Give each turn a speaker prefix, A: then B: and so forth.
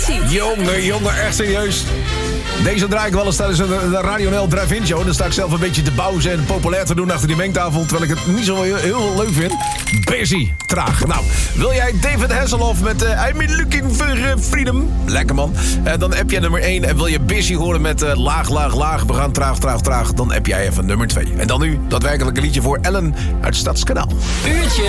A: ziet.
B: Jongen, echt serieus. Deze draai ik wel eens tijdens de Radio NL Drive-In Show. Dan sta ik zelf een beetje te bouwen en populair te doen achter die mengtafel. Terwijl ik het niet zo heel leuk vind. Busy, traag. Nou, wil jij David Hasselhoff met I'm looking for freedom? Lekker man. Dan app jij nummer 1. En wil je Busy horen met laag. We gaan traag. Dan app jij even nummer 2. En dan nu, daadwerkelijk een liedje voor Ellen uit Stadskanaal.
A: Uurtje